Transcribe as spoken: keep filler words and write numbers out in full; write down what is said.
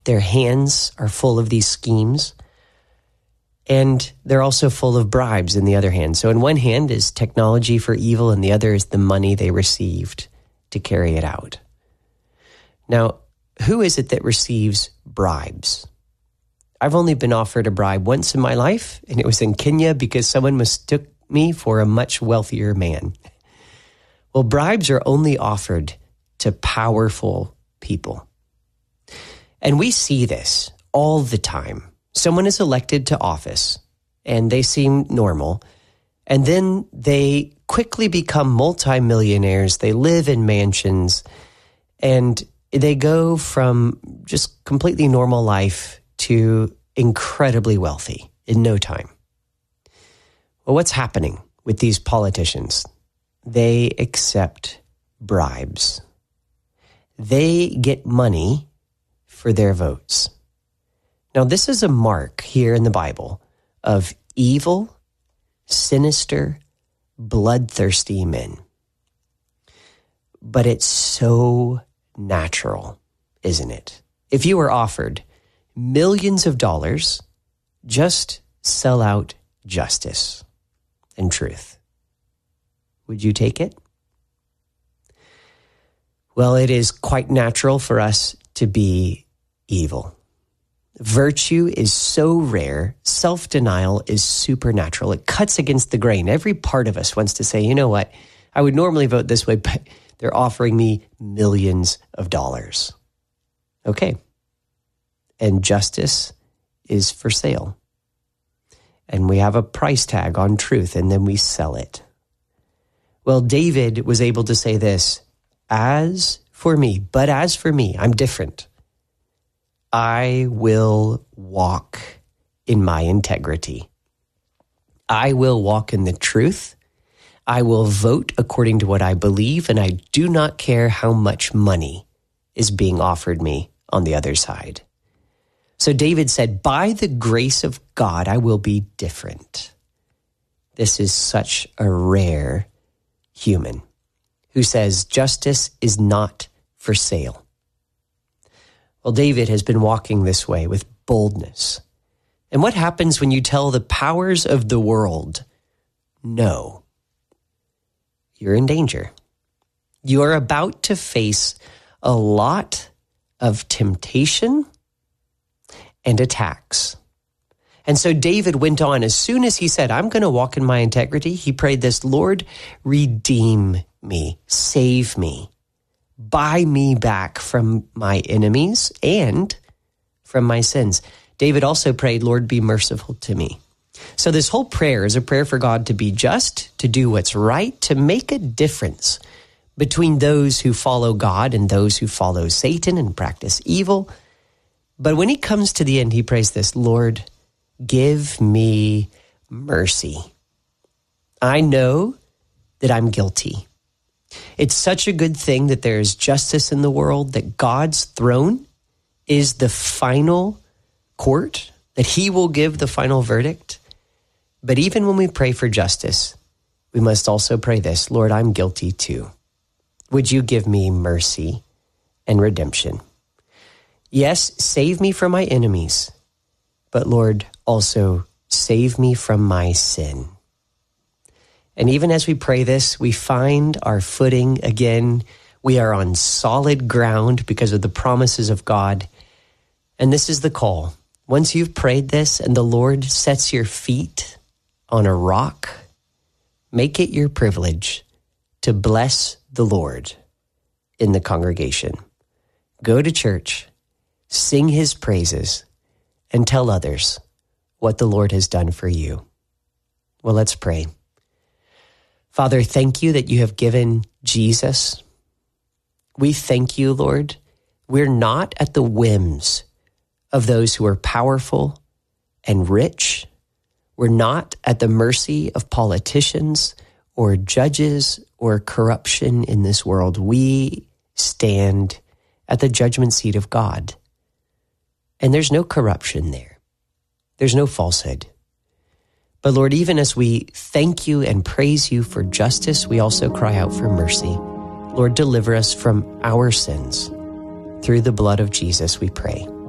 Their hands are full of these schemes. And they're also full of bribes in the other hand. So in one hand is technology for evil, and the other is the money they received to carry it out. Now, who is it that receives bribes? I've only been offered a bribe once in my life, and it was in Kenya because someone mistook me for a much wealthier man. Well, bribes are only offered to powerful people. And we see this all the time. Someone is elected to office, and they seem normal, and then they quickly become multimillionaires. They live in mansions, and they go from just completely normal life to incredibly wealthy in no time. Well, what's happening with these politicians? They accept bribes. They get money for their votes. Now, this is a mark here in the Bible of evil, sinister, bloodthirsty men. But it's so natural, isn't it? If you were offered millions of dollars, just sell out justice and truth. Would you take it? Well, it is quite natural for us to be evil. Virtue is so rare. Self-denial is supernatural. It cuts against the grain. Every part of us wants to say, you know what? I would normally vote this way, but they're offering me millions of dollars. Okay. And justice is for sale. And we have a price tag on truth, and then we sell it. Well, David was able to say this, as for me, but as for me, I'm different. I will walk in my integrity. I will walk in the truth. I will vote according to what I believe, and I do not care how much money is being offered me on the other side. So David said, by the grace of God, I will be different. This is such a rare human who says justice is not for sale. Well, David has been walking this way with boldness. And what happens when you tell the powers of the world, no? You're in danger. You are about to face a lot of temptation and attacks. And so David went on, as soon as he said, I'm going to walk in my integrity, he prayed this, Lord, redeem me, save me. Buy me back from my enemies and from my sins. David also prayed, Lord, be merciful to me. So this whole prayer is a prayer for God to be just, to do what's right, to make a difference between those who follow God and those who follow Satan and practice evil. But when he comes to the end, he prays this, Lord, give me mercy. I know that I'm guilty. It's such a good thing that there is justice in the world, that God's throne is the final court, that he will give the final verdict. But even when we pray for justice, we must also pray this, Lord, I'm guilty too. Would you give me mercy and redemption? Yes, save me from my enemies, but Lord, also save me from my sin. And even as we pray this, we find our footing again. We are on solid ground because of the promises of God. And this is the call. Once you've prayed this and the Lord sets your feet on a rock, make it your privilege to bless the Lord in the congregation. Go to church, sing his praises, and tell others what the Lord has done for you. Well, let's pray. Father, thank you that you have given Jesus. We thank you, Lord. We're not at the whims of those who are powerful and rich. We're not at the mercy of politicians or judges or corruption in this world. We stand at the judgment seat of God. And there's no corruption there. There's no falsehood. But Lord, even as we thank you and praise you for justice, we also cry out for mercy. Lord, deliver us from our sins. Through the blood of Jesus, we pray.